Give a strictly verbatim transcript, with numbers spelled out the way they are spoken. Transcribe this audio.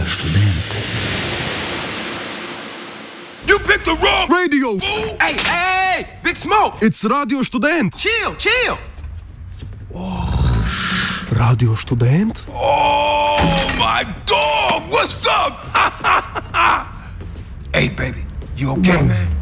Student. You picked the wrong Radio! fool! Hey, hey, Big Smoke! It's Radio Student! Chill, chill! Radio Student? Oh, my dog! What's up? Hey, baby, you okay, man?